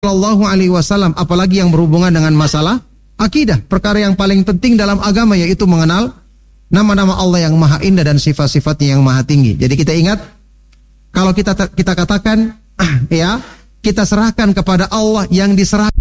Sallallahu Alaihi Wasallam, apalagi yang berhubungan dengan masalah akidah, perkara yang paling penting dalam agama yaitu mengenal nama-nama Allah yang maha indah dan sifat-sifatnya yang maha tinggi. Jadi kita ingat, kalau kita katakan ya, kita serahkan kepada Allah yang diserahkan